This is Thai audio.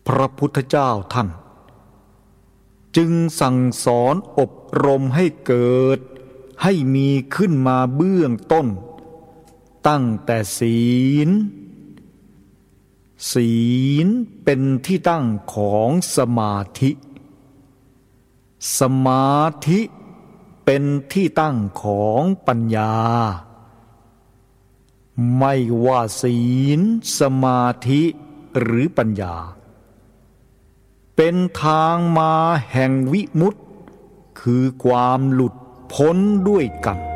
พระพุทธเจ้าท่านจึงสั่งสอนอบรมให้เกิดให้มีขึ้นมาเบื้องต้นตั้งแต่ศีลเป็นที่ตั้งของสมาธิสมาธิเป็นที่ตั้งของปัญญาไม่ว่าศีลสมาธิหรือปัญญาเป็นทางมาแห่งวิมุตติคือความหลุดพ้นด้วยกัน